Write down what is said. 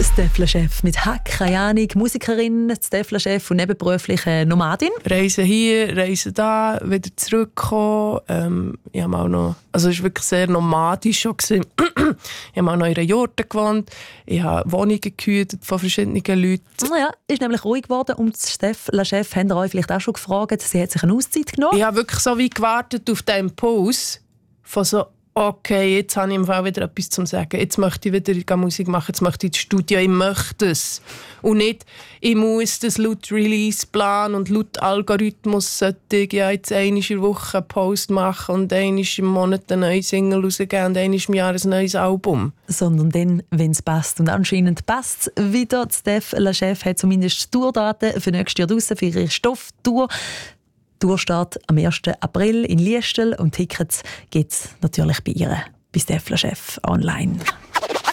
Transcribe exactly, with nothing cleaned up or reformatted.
Stefla-Chef mit Hack, keine Ahnung, Musikerin, Stefla-Chef und nebenberuflich äh, Nomadin. Reisen hier, reisen da, wieder zurückkommen. Ähm, ich habe auch noch, also es war wirklich sehr nomadisch schon. ich habe auch noch in einer Jurte gewohnt. Ich habe Wohnungen gehütet von verschiedenen Leuten. Ja, ist nämlich ruhig geworden. Und Stefla-Chef haben euch vielleicht auch schon gefragt, sie hat sich eine Auszeit genommen. Ich habe wirklich so wie gewartet auf den Impuls von so, okay, jetzt habe ich im Fall wieder etwas zu sagen. Jetzt möchte ich wieder Musik machen, jetzt möchte ich ins Studio, ich möchte es. Und nicht, ich muss das laut Releaseplan und laut Algorithmus sollte ich ja jetzt einmal in der Woche einen Post machen und einmal im Monat eine neue Single rausgeben und einmal im Jahr ein neues Album. Sondern dann, wenn es passt. Und anscheinend passt es wieder. Stefla-Chef hat zumindest Tourdaten für nächstes Jahr draussen für ihre Stofftour. Tourstart am ersten April in Liestel und Tickets gibt es natürlich bei ihr, bei Stefla-Chef online.